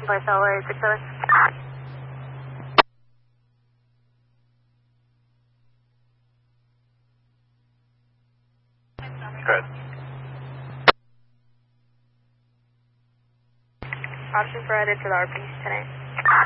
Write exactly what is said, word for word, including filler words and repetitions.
place L A six seven. Good. Option provided to the R P ten eight.